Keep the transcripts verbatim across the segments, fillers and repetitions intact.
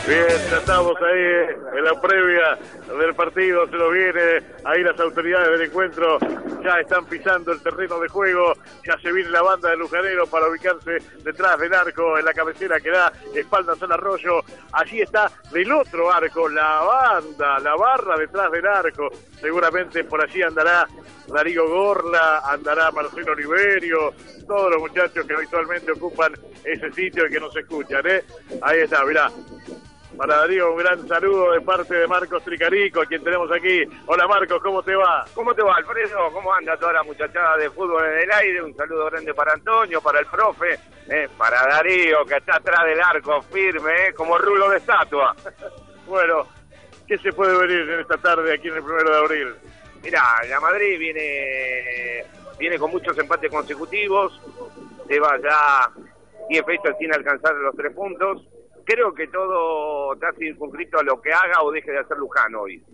Bien, ya estamos ahí en la previa del partido, se lo viene, ahí las autoridades del encuentro ya están pisando el terreno de juego, ya se viene la banda de Lujanero para ubicarse detrás del arco, en la cabecera que da espaldas al arroyo, allí está del otro arco, la banda, la barra detrás del arco, seguramente por allí andará Darío Gorla, andará Marcelo Oliverio, todos los muchachos que habitualmente ocupan ese sitio y que nos escuchan, ¿eh? Ahí está, mirá. Para Darío, un gran saludo de parte de Marcos Tricarico, a quien tenemos aquí. Hola Marcos, ¿cómo te va? ¿Cómo te va, Alfredo? ¿Cómo anda toda la muchachada de fútbol en el aire? Un saludo grande para Antonio, para el profe, eh, para Darío, que está atrás del arco, firme, eh, como rulo de estatua. Bueno, ¿qué se puede venir en esta tarde aquí en el primero de abril? Mirá, la Madrid viene, viene con muchos empates consecutivos, lleva ya diez fechas sin alcanzar los tres puntos. Creo que todo está circunscrito a lo que haga o deje de hacer Luján hoy.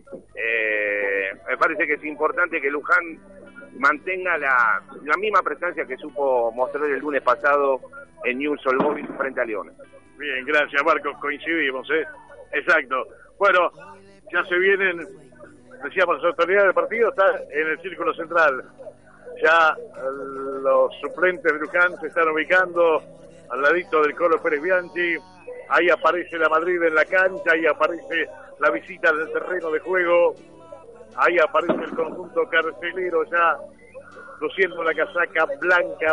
Eh, me parece que es importante que Luján mantenga la, la misma presencia que supo mostrar el lunes pasado en Newell's Old Boys frente a Leones. Bien, gracias Marcos, coincidimos, ¿eh? Exacto. Bueno, ya se vienen, decíamos, las autoridades del partido, está en el círculo central. Ya los suplentes de Luján se están ubicando al ladito del Colo Pérez Bianchi. Ahí aparece la Madrid en la cancha, ahí aparece la visita del terreno de juego, ahí aparece el conjunto carcelero ya luciendo la casaca blanca,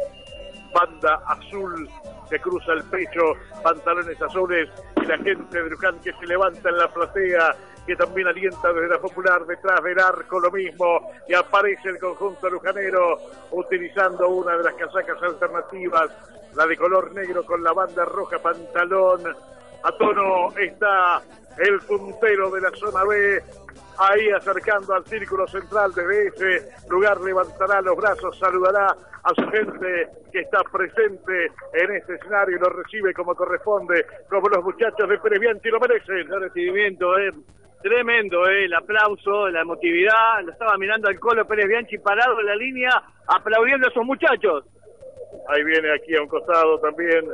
banda azul que cruza el pecho, pantalones azules, y la gente de Luján que se levanta en la platea, que también alienta desde la popular detrás del arco lo mismo, y aparece el conjunto lujanero utilizando una de las casacas alternativas, la de color negro con la banda roja, pantalón a tono. Está el puntero de la zona B, ahí acercando al círculo central. Desde ese lugar levantará los brazos, saludará a su gente que está presente en este escenario y lo recibe como corresponde, como los muchachos de Pérez Bianchi lo merecen. El recibimiento es tremendo, eh, el aplauso, la emotividad. Lo estaba mirando al Colo Pérez Bianchi parado en la línea, aplaudiendo a esos muchachos. Ahí viene aquí a un costado también,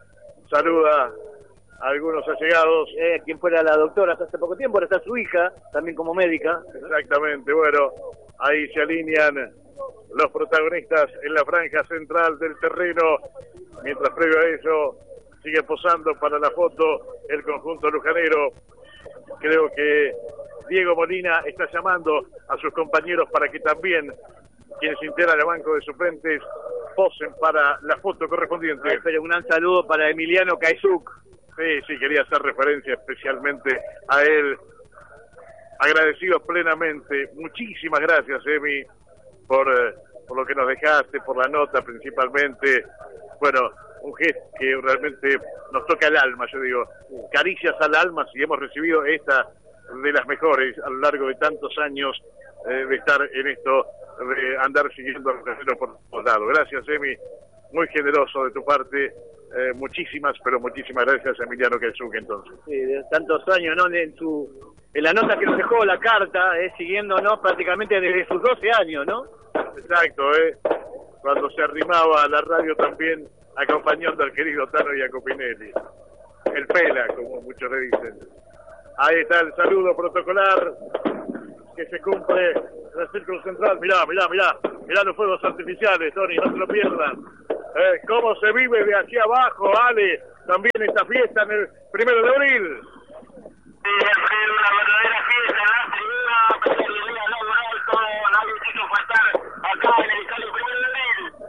saluda a algunos allegados. Eh, quien fuera la doctora hasta hace poco tiempo, ahora está su hija, también como médica. Exactamente, bueno, ahí se alinean los protagonistas en la franja central del terreno, mientras previo a eso sigue posando para la foto el conjunto lujanero. Creo que Diego Molina está llamando a sus compañeros para que también quienes integran el banco de suplentes posen para la foto correspondiente. Ay, pero un gran saludo para Emiliano Kaizuk. Sí, sí, quería hacer referencia especialmente a él. Agradecidos plenamente. Muchísimas gracias, Emi, por, eh, por lo que nos dejaste, por la nota principalmente. Bueno, un gesto que realmente nos toca el alma, yo digo. Caricias al alma si hemos recibido esta de las mejores a lo largo de tantos años eh, de estar en esto, de andar siguiendo a los caseros por todos lados. Gracias, Emi, muy generoso de tu parte, eh, muchísimas, pero muchísimas gracias a Emiliano Kaizuk entonces. Sí, de tantos años, ¿no? En su en la nota que nos dejó la carta, eh, siguiéndonos prácticamente desde sus doce años, ¿no? Exacto, eh, cuando se arrimaba a la radio también acompañando al querido Tano Iacopinelli. El Pela, como muchos le dicen. Ahí está el saludo protocolar que se cumple en el círculo central. Mirá, mirá, mirá, mirá los fuegos artificiales, Tony, no se lo pierdan. Eh, cómo se vive de aquí abajo, Ale, también esta fiesta en el primero de abril. Sí, es una verdadera fiesta en la tribuna, pero el día no alto, nadie quiso faltar acá en el estadio primero de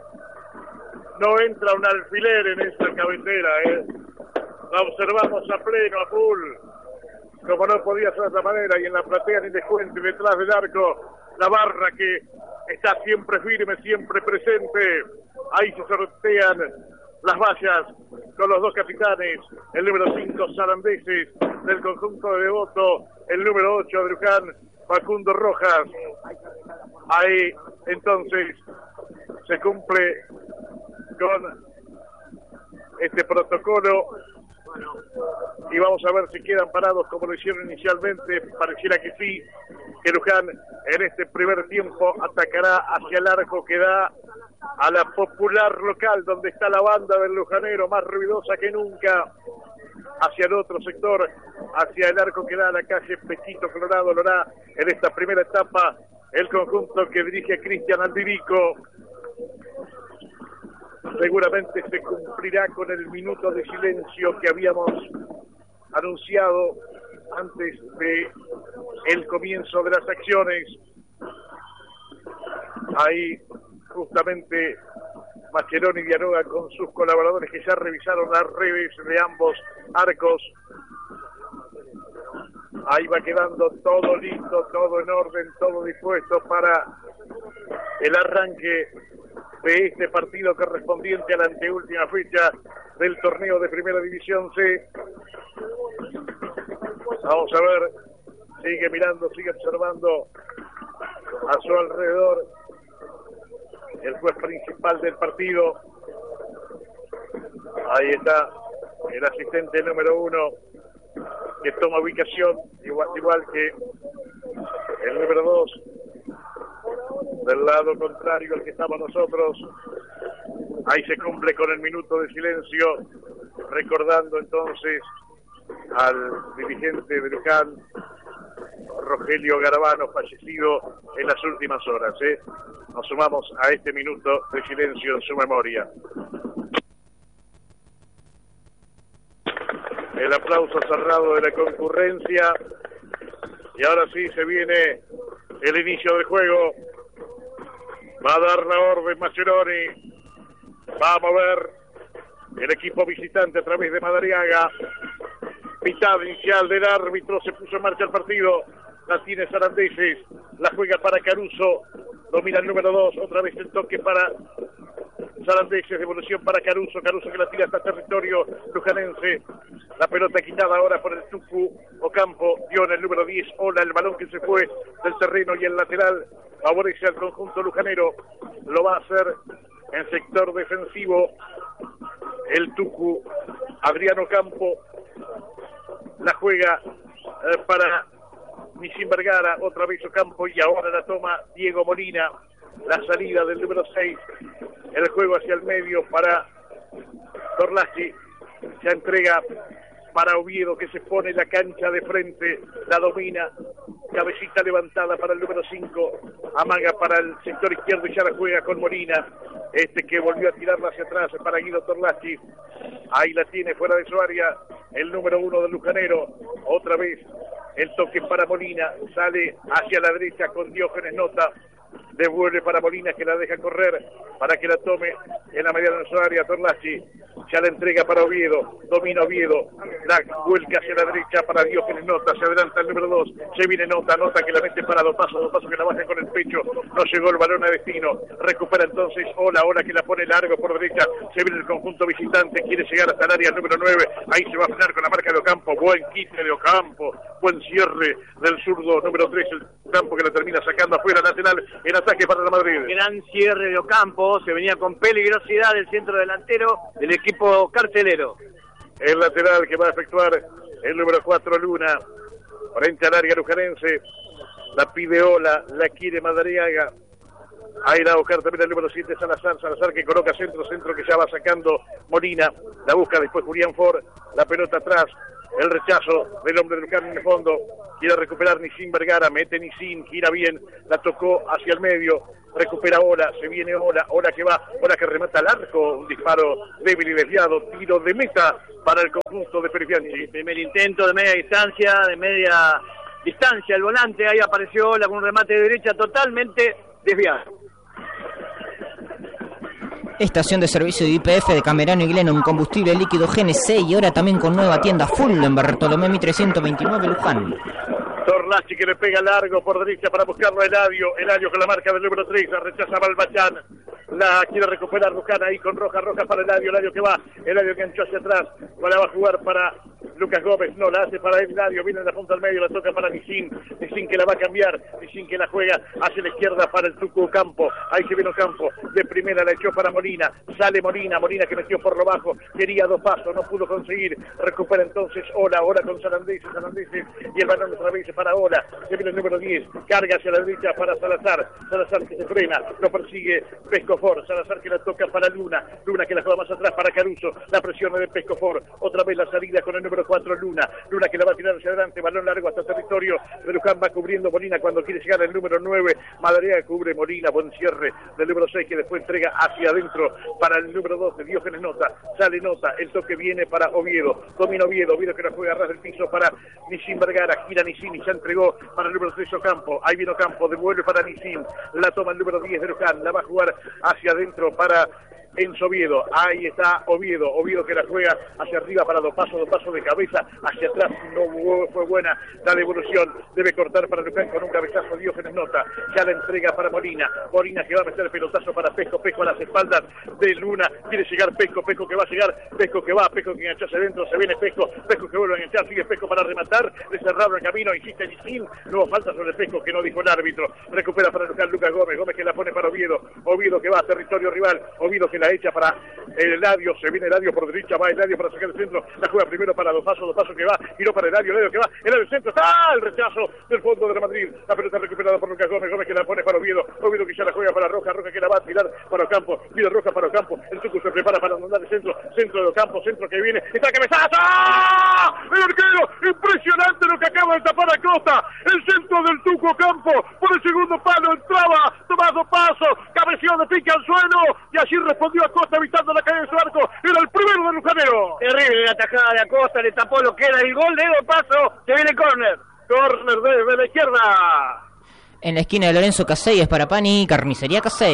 abril. No entra un alfiler en esta cabecera, eh. La observamos a pleno, a full, como no podía ser de otra manera, y en la platea ni descuente detrás del arco, la barra que está siempre firme, siempre presente. Ahí se sortean las vallas con los dos capitanes, el número cinco Sarandeses del conjunto de Devoto, el número ocho de Luján, Facundo Rojas. Ahí entonces se cumple con este protocolo y vamos a ver si quedan parados como lo hicieron inicialmente. Pareciera que sí, que Luján en este primer tiempo atacará hacia el arco que da a la popular local donde está la banda del Lujanero, más ruidosa que nunca, hacia el otro sector, hacia el arco que da a la calle Pechito Colorado. Lo hará en esta primera etapa el conjunto que dirige Cristian Aldirico. Seguramente se cumplirá con el minuto de silencio que habíamos anunciado antes de el comienzo de las acciones. Ahí justamente Mascheroni dialoga con sus colaboradores que ya revisaron las redes de ambos arcos. Ahí va quedando todo listo, todo en orden, todo dispuesto para el arranque de este partido correspondiente a la anteúltima fecha del torneo de Primera División C. Vamos a ver, sigue mirando, sigue observando a su alrededor el juez principal del partido. Ahí está el asistente número uno que toma ubicación, igual, igual que el número dos del lado contrario al que estamos nosotros. Ahí se cumple con el minuto de silencio, recordando entonces al dirigente de Luján, Rogelio Garabano, fallecido en las últimas horas. ¿eh? Nos sumamos a este minuto de silencio en su memoria. El aplauso cerrado de la concurrencia. Y ahora sí se viene el inicio del juego. Va a dar la orden Mascheroni. Va a mover el equipo visitante a través de Madariaga. Mitad inicial del árbitro, se puso en marcha el partido. La tiene Sarandeses, la juega para Caruso. Domina el número dos, otra vez el toque para Sarandeses, devolución para Caruso. Caruso que la tira hasta territorio lujanense. La pelota quitada ahora por el Tucu Ocampo. Dio en el número diez, Ola, el balón que se fue del terreno y el lateral favorece al conjunto lujanero. Lo va a hacer en sector defensivo el Tucu. Adriano Campo la juega eh, para Nisim Vergara, otra vez Ocampo, y ahora la toma Diego Molina. La salida del número seis, el juego hacia el medio para Torlachi. Se entrega para Oviedo, que se pone la cancha de frente, la domina, cabecita levantada para el número cinco, amaga para el sector izquierdo y ya la juega con Molina, este que volvió a tirarla hacia atrás para Guido Torlachi. Ahí la tiene fuera de su área el número uno del Lujanero, otra vez el toque para Molina, sale hacia la derecha con Diógenes Nota, devuelve para Molina que la deja correr para que la tome en la mediana de su área Torlachi. Ya la entrega para Oviedo, domina Oviedo, la vuelca hacia la derecha para Diógenes Nota, se adelanta el número dos, se viene Nota, Nota que la mete para dos pasos, dos pasos que la baja con el pecho, no llegó el balón a destino, recupera entonces Ola, Ola que la pone largo por derecha, se viene el conjunto visitante, quiere llegar hasta el área número nueve, ahí se va a frenar con la marca de Ocampo, buen quite de Ocampo, buen cierre del zurdo número tres, el Ocampo que la termina sacando afuera, lateral, en ataque para la Madrid. Gran cierre de Ocampo, se venía con peligrosidad del centro delantero del equipo carcelero. El lateral que va a efectuar el número cuatro, Luna, frente al área lujanense, la pide Ola, la quiere Madariaga, ahí la va a buscar también el número siete, Salazar, Salazar que coloca centro, centro que ya va sacando Molina, la busca después Julián Ford, la pelota atrás, el rechazo del hombre del Luján en el fondo, quiere recuperar Nisim Vergara, mete Nisim, gira bien, la tocó hacia el medio, recupera Ola, se viene Ola, Ola que va, Ola que remata al arco, un disparo débil y desviado, tiro de meta para el conjunto de Perifianchi. Primer intento de media distancia, de media distancia el volante, ahí apareció Ola con un remate de derecha totalmente desviado. Estación de servicio de Y P F de Camerano y Glennon, combustible líquido G N C y ahora también con nueva tienda full en Bartolomé mil trescientos veintinueve Luján. Torlachi que le pega largo por derecha para buscarlo a Eladio, Eladio con la marca del número tres, la rechaza Balbachán, la quiere recuperar Luján ahí con Roja, Roja para Eladio, Eladio que va, Eladio que anchó hacia atrás, la va a jugar para Lucas Gómez no la hace para Eladio, viene en la punta al medio, la toca para Nisin, Nisin que la va a cambiar, Nisin que la juega hacia la izquierda para el Tuco Campo, ahí se vino Campo, de primera la echó para Molina, sale Molina, Molina que metió por lo bajo, quería dos pasos, no pudo conseguir, recupera entonces Ola, Ola con Sarandeses, Sarandeses y el balón otra vez para Ola, se viene el número diez, carga hacia la derecha para Salazar, Salazar que se frena, lo persigue Pescofor, Salazar que la toca para Luna, Luna que la juega más atrás para Caruso, la presión de Pescofor, otra vez la salida con el número cuatro Luna, Luna que la va a tirar hacia adelante, balón largo hasta territorio de Luján, va cubriendo Molina cuando quiere llegar el número nueve, Madariaga cubre Molina, buen cierre del número seis que después entrega hacia adentro para el número doce, Diógenes Nota, sale Nota, el toque viene para Oviedo, domina Oviedo, Oviedo que la juega a ras del piso para Nisin Vergara, gira Nisin y ya entregó para el número tres Ocampo, ahí vino Campo, devuelve para Nisin, la toma el número diez de Luján, la va a jugar hacia adentro para Enzo Oviedo, ahí está Oviedo, Oviedo que la juega hacia arriba para dos pasos, dos pasos de cabeza, hacia atrás no fue buena la devolución, debe cortar para Luján con un cabezazo Diógenes Nota, ya la entrega para Molina, Molina que va a meter el pelotazo para Pesco, Pesco a las espaldas de Luna, quiere llegar Pesco, Pesco que va a llegar, Pesco que va, Pesco que engancha hacia adentro, se viene Pesco, Pesco que vuelve a enganchar, sigue Pesco para rematar, le cerraron el camino, insiste Nisin, nueva falta sobre Pesco que no dijo el árbitro, recupera para Luján Lucas Gómez, Gómez que la pone para Oviedo, Oviedo que va a territorio rival, Oviedo que la echa para el Eladio, se viene Eladio por derecha, va Eladio para sacar el centro, la juega primero para dos pasos, dos pasos que va, y no para Eladio, Eladio que va, Eladio el centro, está el rechazo del fondo de la Madrid, la pelota recuperada por Lucas Gómez, Gómez que la pone para Oviedo, Oviedo que ya la juega para Roja, Roja que la va a tirar para Ocampo, pide Roja para Ocampo, el Tucu se prepara para mandar el centro, centro de Ocampo, centro que viene, está cabezazo, el arquero, impresionante lo que acaba de tapar a Costa, el centro del Tucu Ocampo, por el segundo palo entraba, tomado paso, cabeceó de pique al suelo, y allí respondió a Costa evitando la caída de su arco, era el primero de Lujanero. Terrible la tajada de Acosta, le tapó lo que era el gol de Edo Paso, se viene córner. Córner desde la izquierda. En la esquina de Lorenzo Casey es para Pani, Carnicería Casey.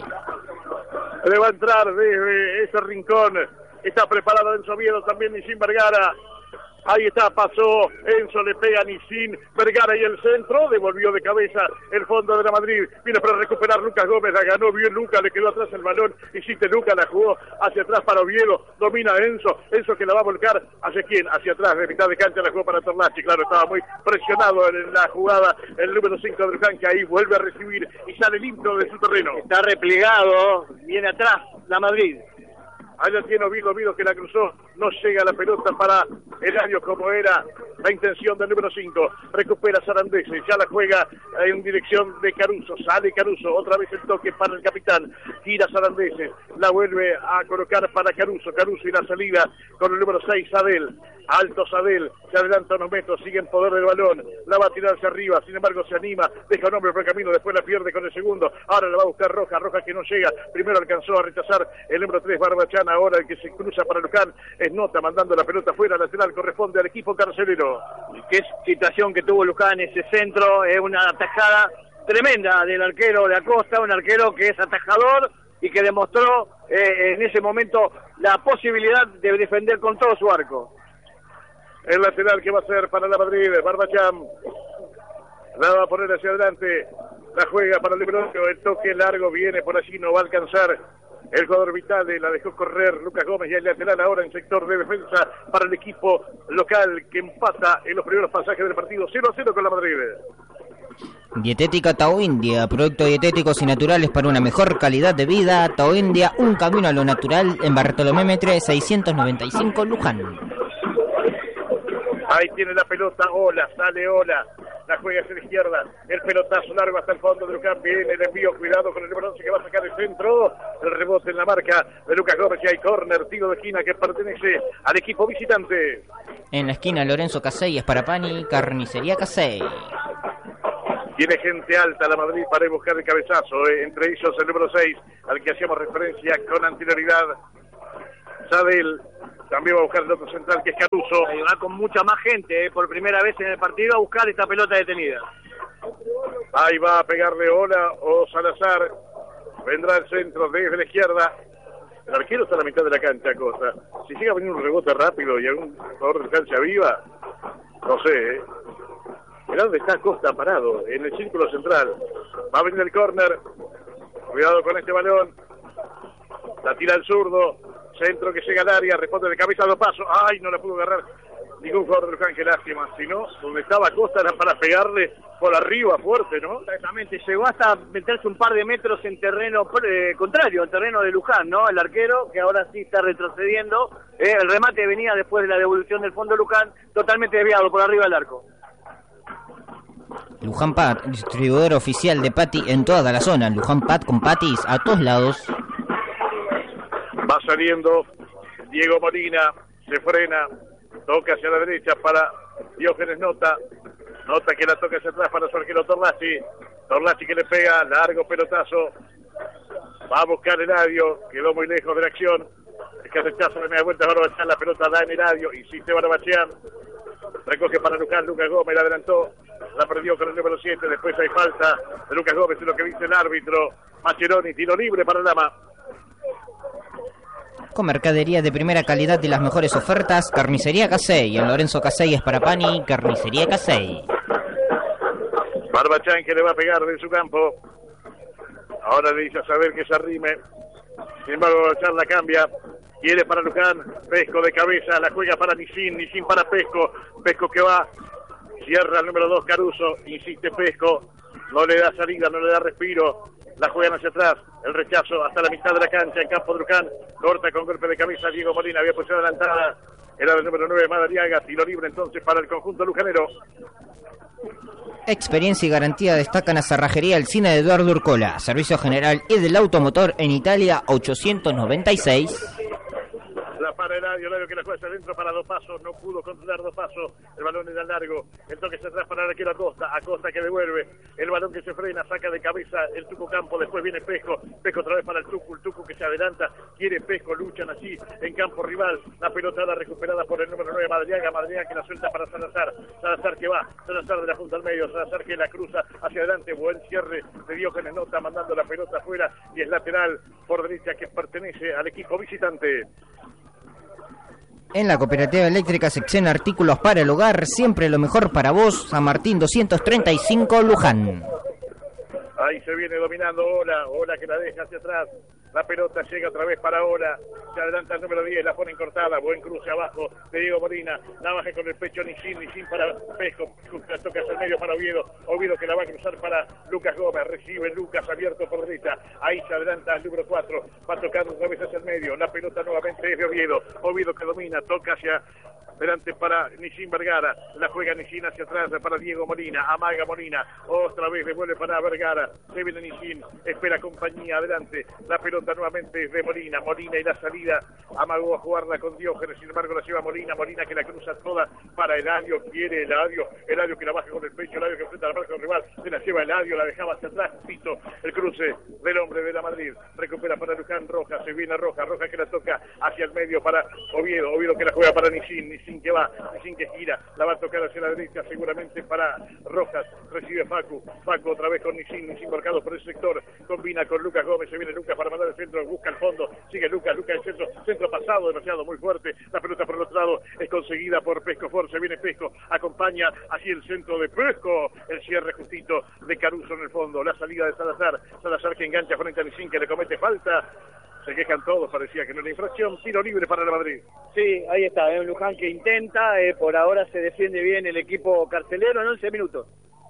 Le va a entrar desde ese rincón, está preparado Enzo Oviedo, también Nisin Vergara. Ahí está, pasó, Enzo le pega a Nisin, Vergara y el centro, devolvió de cabeza el fondo de la Madrid, viene para recuperar Lucas Gómez, la ganó bien Lucas, le quedó atrás el balón, insiste Lucas, la jugó hacia atrás para Oviedo, domina Enzo, Enzo que la va a volcar, ¿hacia quién? Hacia atrás, de mitad de cancha la jugó para Torlachi, claro, estaba muy presionado en la jugada, el número cinco de Luján, que ahí vuelve a recibir y sale limpio de su terreno. Está replegado, viene atrás la Madrid. Allá tiene Oviedo, Oviedo que la cruzó, no llega la pelota para Eladio como era la intención del número cinco, recupera Sarandeses, ya la juega en dirección de Caruso, sale Caruso, otra vez el toque para el capitán, gira Sarandeses, la vuelve a colocar para Caruso, Caruso y la salida con el número seis, Sadel, alto Sadel, se adelanta unos metros, sigue en poder del balón, la va a tirar hacia arriba, sin embargo se anima, deja un hombre por el camino, después la pierde con el segundo, ahora la va a buscar Roja, Roja que no llega, primero alcanzó a rechazar el número tres, Barbachán, ahora el que se cruza para Luján es Nota, mandando la pelota fuera, lateral, corresponde al equipo carcelero. Qué situación que tuvo Luján en ese centro, es una atajada tremenda del arquero de Acosta, un arquero que es atajador y que demostró eh, en ese momento la posibilidad de defender con todo su arco. El lateral que va a ser para la Madrid, Barbachán, la va a poner hacia adelante, la juega para el número ocho, el toque largo viene por allí, no va a alcanzar el jugador Vitale, la dejó correr Lucas Gómez y el lateral ahora en sector de defensa para el equipo local que empata en los primeros pasajes del partido cero a cero con la Madrid. Dietética Tao India, productos dietéticos y naturales para una mejor calidad de vida. Tao India, un camino a lo natural, en Bartolomé Metre seiscientos noventa y cinco, Luján. Ahí tiene la pelota, Ola, sale Ola, la juega hacia la izquierda, el pelotazo largo hasta el fondo de Luján, viene el envío, cuidado con el número once que va a sacar el centro, el rebote en la marca de Lucas Gómez y hay córner, tiro de esquina que pertenece al equipo visitante. En la esquina Lorenzo Casey es para Pani, Carnicería Casey. Tiene gente alta la Madrid para buscar el cabezazo, eh, entre ellos el número seis, al que hacíamos referencia con anterioridad, Sadel. También va a buscar el otro central que es Caruso. Ahí va con mucha más gente, eh, por primera vez en el partido a buscar esta pelota detenida. Ahí va a pegarle Ola o Salazar. Vendrá el centro desde la izquierda. El arquero está a la mitad de la cancha, Costa. Si llega a venir un rebote rápido y algún jugador de cancha viva, no sé, ¿eh? Mirá dónde está Costa parado, en el círculo central. Va a venir el córner. Cuidado con este balón. La tira el zurdo. Centro que llega al área, responde de cabeza a dos pasos. ¡Ay! No la pudo agarrar ningún jugador de Luján, qué lástima. Si no, donde estaba Costa era para pegarle por arriba fuerte, ¿no? Exactamente, llegó hasta meterse un par de metros en terreno eh, contrario, en terreno de Luján, ¿no? El arquero, que ahora sí está retrocediendo. Eh, el remate venía después de la devolución del fondo de Luján, totalmente desviado por arriba del arco. Luján Pat, distribuidor oficial de Pati en toda la zona. Luján Pat con Patis a todos lados. Va saliendo Diego Molina, se frena, toca hacia la derecha para Diógenes Nota. Nota que la toca hacia atrás para su arquero Torlachi. Torlachi que le pega, largo pelotazo. Va a buscar Eladio, quedó muy lejos de la acción. Es que rechazo de media vuelta, Barbachán, la pelota da en Eladio, insiste Barbachán. Recoge para Luján, Lucas Gómez, la adelantó, la perdió con el número siete, después hay falta de Lucas Gómez, es lo que dice el árbitro. Mascheroni, tiro libre para Lama. Con mercadería de primera calidad y las mejores ofertas, Carnicería Casey. En Lorenzo Casey es para Pani, Carnicería Casey. Barbachán que le va a pegar de su campo. Ahora le dice a saber que se arrime. Sin embargo, Barbachán la cambia. Quiere para Luján. Pesco de cabeza. La juega para Nisin. Nisin para Pesco. Pesco que va. Cierra el número dos Caruso. Insiste Pesco. No le da salida, no le da respiro. La juegan hacia atrás. El rechazo hasta la mitad de la cancha en campo de Luján. Corta con golpe de cabeza Diego Molina. Había posición adelantada. Era del número nueve Madariaga. Tiro libre entonces para el conjunto lujanero. Experiencia y garantía destacan a Cerrajería El Cine de Eduardo Urcola. Servicio general y del automotor en Italia ochocientos noventa y seis. La para Eladio, Eladio que la juega hacia adentro para dos pasos, no pudo controlar dos pasos, el balón era largo, el toque se atrás para el arquero Acosta, Acosta que devuelve, el balón que se frena, saca de cabeza el Tucu Campo, después viene Pesco, Pesco otra vez para el Tucu, el Tucu que se adelanta, quiere Pesco, luchan así en campo rival, la pelotada recuperada por el número nueve Madriaga, Madriaga que la suelta para Salazar, Salazar que va, Salazar de la punta al medio, Salazar que la cruza hacia adelante, buen cierre de Diógenes Nota mandando la pelota afuera y es lateral por derecha que pertenece al equipo visitante. En la cooperativa eléctrica sección artículos para el hogar, siempre lo mejor para vos, San Martín doscientos treinta y cinco, Luján. Ahí se viene dominando Ola, Ola que la deja hacia atrás. La pelota llega otra vez para Ola. Se adelanta el número diez, la ponen cortada. Buen cruce abajo de Diego Molina. La baja con el pecho Nisin, Nisin para Pesco. La toca hacia el medio para Oviedo. Oviedo que la va a cruzar para Lucas Gómez. Recibe Lucas abierto por derecha. Ahí se adelanta el número cuatro. Va tocando otra vez hacia el medio. La pelota nuevamente es de Oviedo. Oviedo que domina, toca hacia delante para Nisin Vergara. La juega Nisin hacia atrás para Diego Molina. Amaga Molina. Otra vez devuelve para Vergara. Se viene Nisin. Espera compañía adelante. La pelota nuevamente de Molina, Molina y la salida, amagó a jugarla con Diógenes, sin embargo la lleva Molina, Molina que la cruza toda para Eladio, quiere Eladio, Eladio que la baja con el pecho, Eladio que enfrenta a la marca del rival, se la lleva Eladio, la dejaba hacia atrás, Pito, el cruce del hombre de la Madrid, recupera para Luján Roja, se viene Roja, Roja que la toca hacia el medio para Oviedo, Oviedo que la juega para Nisin, Nisin que va, Nisin que gira, la va a tocar hacia la derecha seguramente para Rojas, recibe Facu, Facu otra vez con Nisin, Nisin marcado por el sector, combina con Lucas Gómez, se viene Lucas para mandar el centro, busca el fondo, sigue Lucas, Lucas el centro, centro pasado demasiado muy fuerte, la pelota por el otro lado es conseguida por Pesco Force, viene Pesco, acompaña así el centro de Pesco, el cierre justito de Caruso en el fondo, la salida de Salazar, Salazar que engancha frente a Nisin que le comete falta, se quejan todos, parecía que no era infracción, tiro libre para la Madrid. Sí, ahí está, es un Luján que intenta, eh, por ahora se defiende bien el equipo carcelero en once minutos.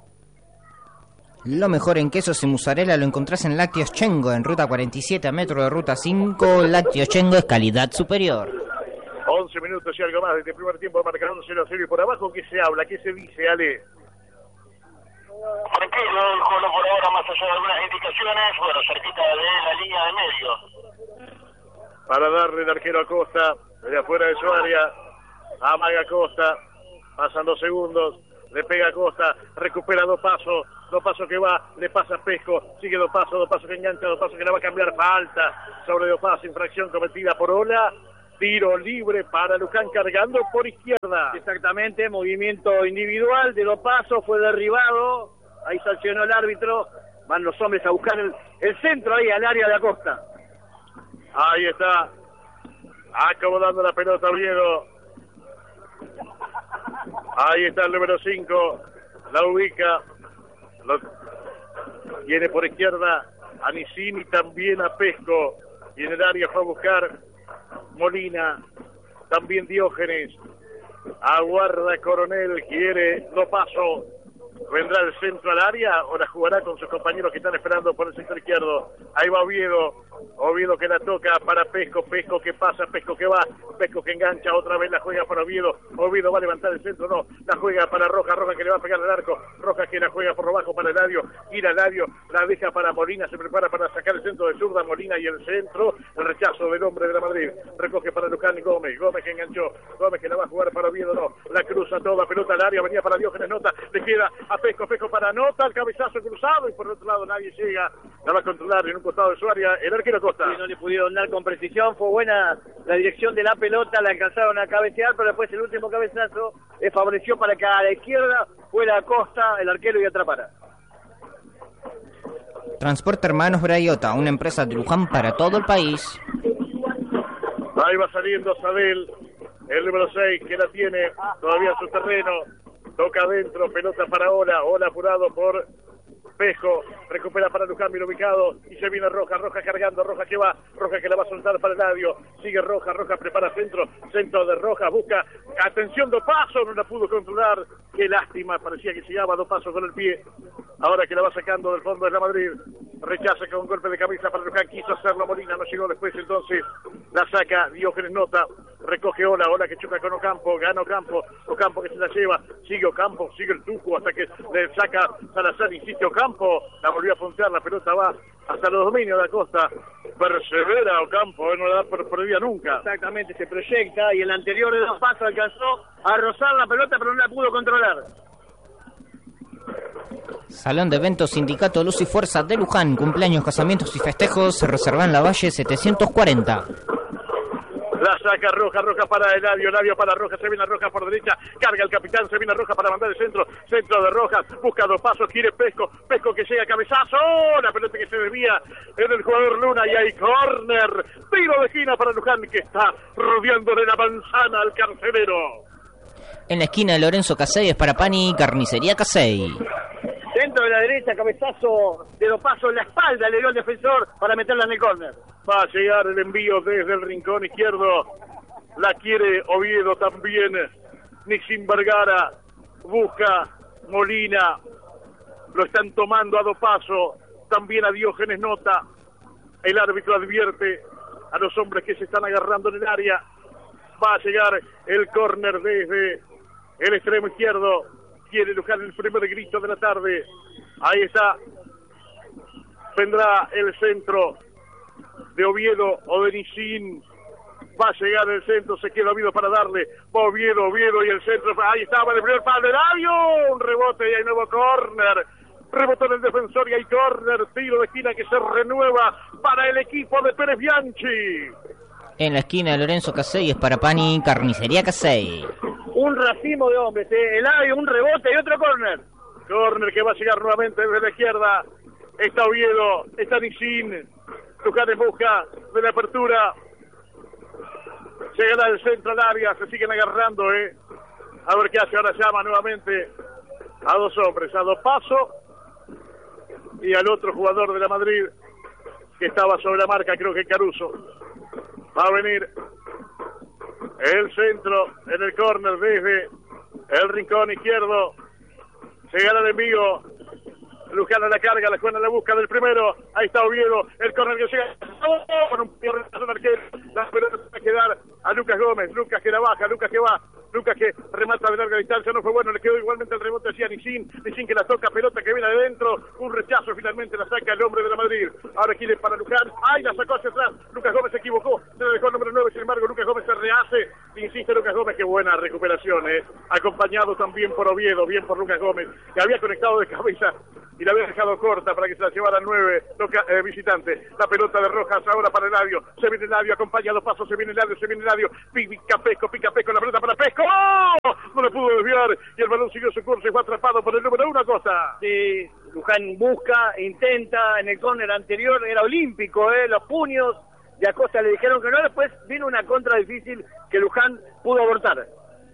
Lo mejor en quesos y mozzarella lo encontrás en Lácteos Chengo, en ruta cuarenta y siete, a metro de ruta cinco. Lácteos Chengo es calidad superior. once minutos y algo más desde el primer tiempo, marcando cero a cero y por abajo, ¿qué se habla? ¿Qué se dice, Ale? Tranquilo, el juego por ahora, más allá de algunas indicaciones, bueno, cerquita de la línea de medio. Para darle el arquero a Costa, desde afuera de su área, amaga Costa, pasan dos segundos, le pega a Costa, recupera dos pasos, dos pasos que va, le pasa a Pesco, sigue dos pasos, dos pasos que engancha, dos pasos que la va a cambiar, falta sobre dos pasos, infracción cometida por Ola, tiro libre para Luján cargando por izquierda. Exactamente, movimiento individual de dos pasos, fue derribado, ahí sancionó el árbitro, van los hombres a buscar el, el centro ahí al área de Acosta. Ahí está, acomodando la pelota Oviedo. Ahí está el número cinco, la ubica, lo tiene por izquierda a Nisin y también a Pesco, y en el área fue a buscar Molina, también Diógenes, Aguarda Coronel, quiere, no paso. Vendrá el centro al área, ahora jugará con sus compañeros que están esperando por el sector izquierdo. Ahí va Oviedo, Oviedo que la toca para Pesco, Pesco que pasa, Pesco que va, Pesco que engancha, otra vez la juega para Oviedo, Oviedo va a levantar el centro, no, la juega para Roja, Roja que le va a pegar al arco, Roja que la juega por abajo para Eladio, gira Eladio, la deja para Molina, se prepara para sacar el centro de zurda, Molina y el centro, el rechazo del hombre de la Madrid, recoge para Luján y Gómez, Gómez que enganchó, Gómez que la va a jugar para Oviedo, no, la cruza toda, pelota al área, venía para Diógenes Nota, le queda a Pesco, Pesco para Nota, el cabezazo cruzado y por el otro lado nadie llega, la va a controlar en un costado de su área, el arquero Costa. Sí, no le pudieron dar con precisión, fue buena la dirección de la pelota, la alcanzaron a cabecear, pero después el último cabezazo eh, favoreció para que a la izquierda fuera Costa, el arquero y atrapara. Transporte Hermanos Braiota, una empresa de Luján para todo el país. Ahí va saliendo Sabel, el número seis que la tiene todavía en su terreno. Toca adentro, pelota para Ola, Ola apurado por Pesco, recupera para Luján, bien ubicado, y se viene Roja, Roja cargando, Roja que va, Roja que la va a soltar para el Eladio, sigue Roja, Roja prepara centro, centro de Roja, busca, atención, dos pasos, no la pudo controlar, qué lástima, parecía que llegaba dos pasos con el pie, ahora que la va sacando del fondo de la Madrid, rechaza con un golpe de cabeza para Luján, quiso hacerlo Molina, no llegó después, entonces la saca Diógenes Nota, recoge Ola, Ola que choca con Ocampo, gana Ocampo, Ocampo que se la lleva, sigue Ocampo, sigue el Tuco hasta que le saca Salazar, insiste Ocampo, la volvió a puntear, la pelota va hasta los dominios de Acosta, persevera Ocampo, no la da por perdida nunca. Exactamente, se proyecta y el anterior de dos pasos alcanzó a rozar la pelota pero no la pudo controlar. Salón de eventos Sindicato Luz y Fuerza de Luján, cumpleaños, casamientos y festejos, se reservan en la Valle setecientos cuarenta. La saca Roja, Roja para Eladio, Eladio para Roja, se viene Roja por derecha, carga el capitán, se viene Roja para mandar el centro, centro de Rojas, busca dos pasos, quiere Pesco, Pesco que llega a cabezazo, ¡oh! La pelota que se desvía en el jugador Luna y hay córner, tiro de esquina para Luján que está rodeándole la manzana al carcelero. En la esquina de Lorenzo Casey es para Pani, Carnicería Casey. Centro de la derecha, cabezazo de dos pasos en la espalda, le dio al defensor para meterla en el córner. Va a llegar el envío desde el rincón izquierdo. La quiere Oviedo también. Nixin Vergara busca Molina. Lo están tomando a dos pasos. También a Diógenes Nota. El árbitro advierte a los hombres que se están agarrando en el área. Va a llegar el córner desde el extremo izquierdo. Quiere Luján el primer grito de la tarde. Ahí está. Vendrá el centro de Oviedo o de Nicín. Va a llegar el centro, se queda Oviedo para darle. Va Oviedo, Oviedo y el centro. Ahí estaba el primer palo de Eladio. Un rebote y hay nuevo córner. Rebotó en el defensor y hay córner. Tiro de esquina que se renueva para el equipo de Pérez Bianchi. En la esquina de Lorenzo Casey es para Pani, Carnicería Casey. Un racimo de hombres, eh. Eladio, un rebote y otro córner. Córner que va a llegar nuevamente desde la izquierda. Está Oviedo, está Nicín. Luján en busca de la apertura. Llegará al centro al área, se siguen agarrando, eh. A ver qué hace, ahora llama nuevamente a dos hombres, a dos pasos y al otro jugador de la Madrid que estaba sobre la marca, creo que Caruso. Va a venir el centro en el córner desde el rincón izquierdo. Llegará el envío. Luján a la carga, la Juana a la busca del primero. Ahí está Oviedo, el córner que llega ¡oh! Con un pie de arquero. La pelota va a quedar a Lucas Gómez. Lucas que la baja, Lucas que va. Lucas que remata de larga distancia, no fue bueno, le quedó igualmente el rebote hacia Nicín, Nicín que la toca, pelota que viene adentro, un rechazo, finalmente la saca el hombre de la Madrid, ahora quiere para Luján, ¡ay! La sacó hacia atrás, Lucas Gómez se equivocó, se la dejó el número nueve, sin embargo Lucas Gómez se rehace, insiste Lucas Gómez, qué buena recuperación, eh, acompañado también por Oviedo, bien por Lucas Gómez, que había conectado de cabeza y la había dejado corta para que se la llevara el nueve toca, eh, visitante, la pelota de Rojas ahora para Eladio, se viene Eladio, acompaña los pasos, se viene Eladio, se viene Eladio, pica Pesco, pica Pesco, la pelota para Pesco, ¡oh! No le pudo desviar y el balón siguió su curso y fue atrapado por el número uno Acosta. Sí, Luján busca, intenta, en el córner anterior era olímpico, eh, los puños de Acosta le dijeron que no, después vino una contra difícil que Luján pudo abortar.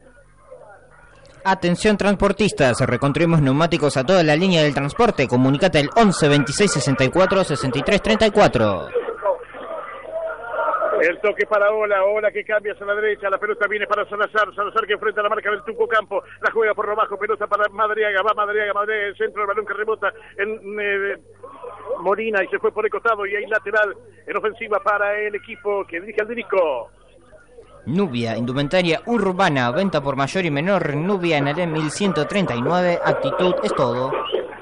Atención transportistas, reconstruimos neumáticos a toda la línea del transporte, comunicate al once veintiséis sesenta y cuatro sesenta y tres treinta y cuatro. El toque para Ola, Ola que cambia hacia la derecha, la pelota viene para Salazar, Salazar que enfrenta a la marca del Tuco Campo, la juega por lo bajo, pelota para Madriaga, va Madriaga, Madriaga, el centro, el balón que rebota en eh, Molina y se fue por el costado y hay lateral en ofensiva para el equipo que dirige Alderico. Nubia, indumentaria urbana, venta por mayor y menor, Nubia en el mil ciento treinta y nueve, actitud es todo.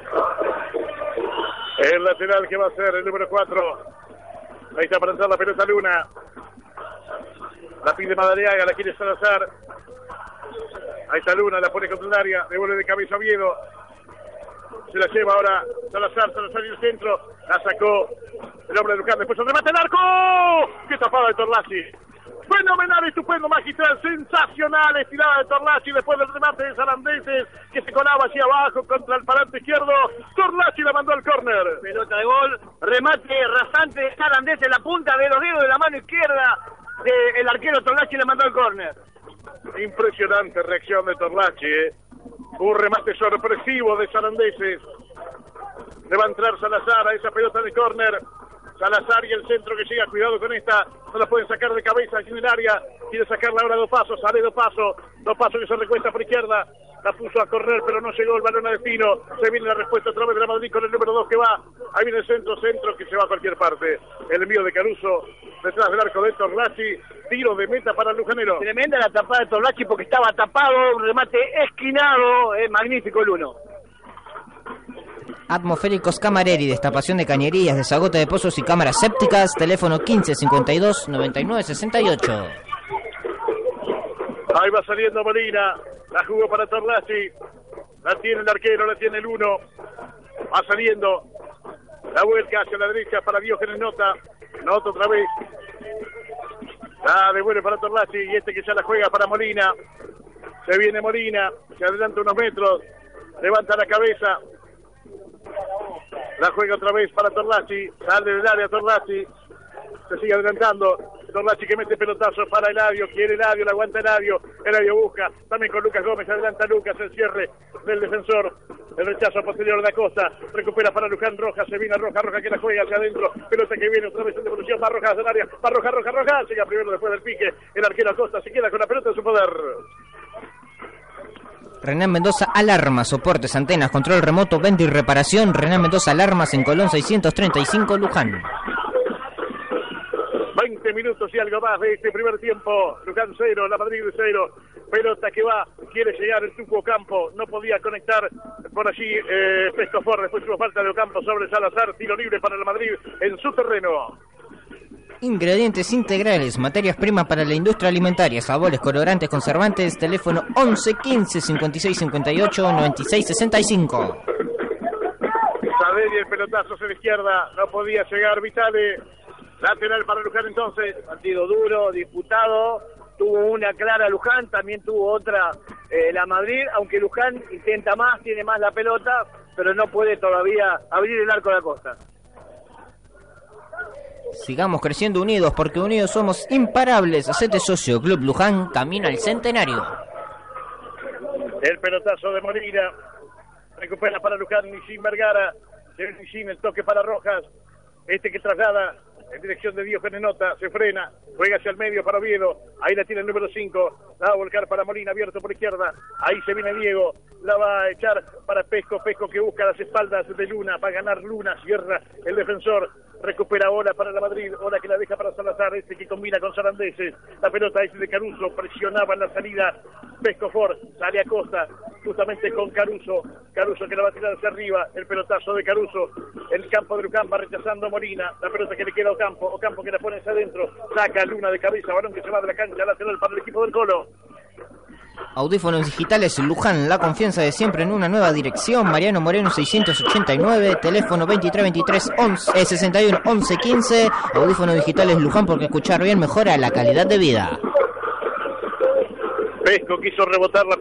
El lateral que va a ser el número cuatro. Ahí está para entrar la pelota Luna. La pide Madariaga, la quiere Salazar. Ahí está Luna, la pone contra el área, devuelve de cabeza Oviedo. Se la lleva ahora Salazar, Salazar y el centro. La sacó el hombre de Luján, después el remate al arco. ¡Qué tapada de Torlacci! Fenomenal, estupendo, magistral, sensacional, estirada de Torlacci después del remate de Sarandeses que se colaba hacia abajo contra el parante izquierdo. Torlacci la mandó al córner. Pelota de gol, remate rasante de Sarandeses, la punta de los dedos de la mano izquierda del arquero Torlacci la mandó al córner. Impresionante reacción de Torlacci, ¿eh? Un remate sorpresivo de Sarandeses. Le va a entrar Salazar a esa pelota de córner. Salazar y el centro que llega, cuidado con esta, no la pueden sacar de cabeza aquí en el área, quiere sacarla ahora dos pasos, sale dos pasos, dos pasos que se recuesta por izquierda, la puso a correr pero no llegó el balón a destino, se viene la respuesta otra vez de la Madrid con el número dos que va, ahí viene el centro, centro que se va a cualquier parte, el envío de Caruso, detrás del arco de Torlacci, tiro de meta para el lujanero. Tremenda la tapada de Torlacci porque estaba tapado, un remate esquinado, es magnífico el uno. Atmosféricos Camareri, destapación de cañerías, desagote de pozos y cámaras sépticas, teléfono quince cincuenta y dos noventa y nueve sesenta y ocho. Ahí va saliendo Molina, la jugó para Torlacci, la tiene el arquero, la tiene el uno, va saliendo, la vuelca hacia la derecha para Diógenes Nota, Nota otra vez, la devuelve para Torlacci y este que ya la juega para Molina, se viene Molina, se adelanta unos metros, levanta la cabeza, la juega otra vez para Torlacci, sale del área Torlacci, se sigue adelantando, Torlacci que mete pelotazo para Eladio, quiere Eladio, la aguanta Eladio, Eladio busca, también con Lucas Gómez, adelanta Lucas, el cierre del defensor, el rechazo posterior de Acosta, recupera para Luján Rojas, se viene Roja, Roja que la juega hacia adentro, pelota que viene otra vez en devolución, va Rojas del área, va Roja, Roja, Roja, llega primero después del pique, el arquero Acosta se queda con la pelota en su poder. Renan Mendoza Alarmas, soportes, antenas, control remoto, venta y reparación. Renan Mendoza Alarmas en Colón seiscientos treinta y cinco, Luján. veinte minutos y algo más de este primer tiempo. Luján cero, la Madrid cero. Pelota que va, quiere llegar el Tuco Campo. No podía conectar por allí eh, Pesco Ford. Después hubo falta de Ocampo sobre Salazar. Tiro libre para la Madrid en su terreno. Ingredientes integrales, materias primas para la industria alimentaria, sabores, colorantes, conservantes, teléfono once quince cincuenta y seis cincuenta y ocho noventa y seis sesenta y cinco. Saveri, el pelotazo hacia la izquierda, no podía llegar Vitale, lateral para Luján entonces. Partido duro, disputado, tuvo una clara Luján, también tuvo otra eh, la Madrid, aunque Luján intenta más, tiene más la pelota, pero no puede todavía abrir el arco de la Costa. Sigamos creciendo unidos, porque unidos somos imparables. Hacete socio, Club Luján, camino al centenario. El pelotazo de Molina, recupera para Luján, Nisin Vergara, de Nisin el toque para Rojas, este que traslada en dirección de Diógenes Nota, se frena, juega hacia el medio para Oviedo, ahí la tiene el número cinco, la va a volcar para Molina, abierto por izquierda, ahí se viene Diego, la va a echar para Pesco, Pesco que busca las espaldas de Luna, para ganar Luna, cierra el defensor, recupera Ola para la Madrid, Ola que la deja para Salazar, este que combina con Sarandeses, la pelota es de Caruso, presionaba en la salida, Pesco Ford, sale a Costa, justamente con Caruso, Caruso que la va a tirar hacia arriba, el pelotazo de Caruso, el campo de Lucán va rechazando a Molina, la pelota que le queda a Ocampo, Ocampo que la pone hacia adentro, saca Luna de cabeza, balón que se va de la cancha, lateral para el equipo del Colo. Audífonos digitales Luján, la confianza de siempre en una nueva dirección. Mariano Moreno seiscientos ochenta y nueve, teléfono veintitrés veintitrés once, eh, sesenta y uno once quince. Audífonos digitales Luján, porque escuchar bien mejora la calidad de vida. Pesco quiso rebotar la